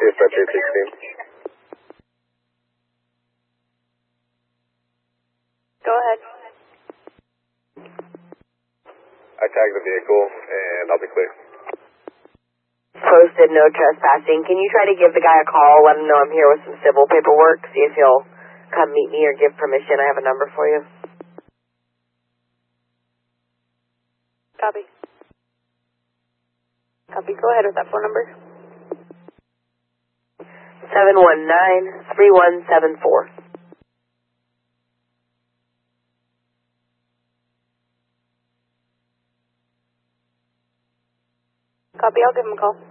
Dispatch 816. Go ahead. I tagged the vehicle, and I'll be clear. Posted no trespassing. Can you try to give the guy a call, let him know I'm here with some civil paperwork, see if he'll come meet me or give permission? I have a number for you. Copy. Copy. Go ahead with that phone number. 719-3174. Copy. I'll give him a call.